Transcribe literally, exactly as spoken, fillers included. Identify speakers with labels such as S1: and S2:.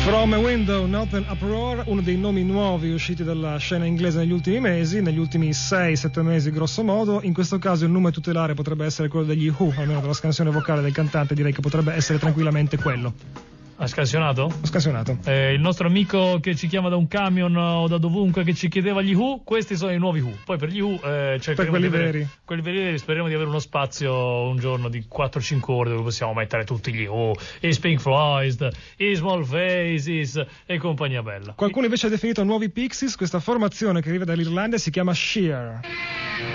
S1: From a Window, Not an Uproar, uno dei nomi nuovi usciti dalla scena inglese negli ultimi mesi, negli ultimi sei sette mesi grosso modo. In questo caso il nome tutelare potrebbe essere quello degli Who, almeno della scansione vocale del cantante direi che potrebbe essere tranquillamente quello.
S2: Ha scansionato?
S1: Ho scansionato.
S2: Eh, il nostro amico che ci chiama da un camion o da dovunque che ci chiedeva gli Who, questi sono i nuovi Who. Poi per gli Who eh, cercheremo
S1: per quelli
S2: di avere,
S1: veri.
S2: Quelli veri speriamo di avere uno spazio un giorno di quattro cinque ore dove possiamo mettere tutti gli Who, i Pink Floyd, i Small Faces e compagnia bella.
S1: Qualcuno invece ha definito nuovi Pixies questa formazione che arriva dall'Irlanda e si chiama Sheer.